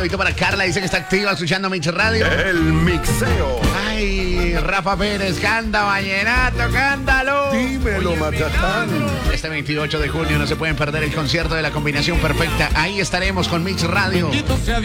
saludito para Carla, dice que está activa escuchando Mix Radio. El mixeo. Ay, Rafa Pérez, canta vallenato, cántalo. Dímelo, Matatán. Este 28 de junio no se pueden perder el concierto de la combinación perfecta. Ahí estaremos con Mix Radio.